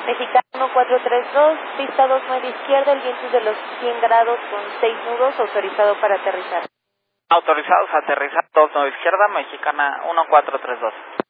Mexicana 1432, pista 29 izquierda, el viento es de los 100 grados con 6 nudos, autorizado para aterrizar. Autorizados a aterrizar 29 izquierda, Mexicana 1432.